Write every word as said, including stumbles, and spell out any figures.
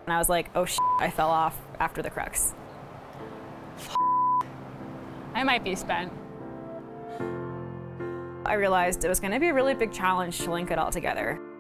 And I was like, oh, shit, I fell off after the crux. I might be spent. I realized it was going to be a really big challenge to link it all together.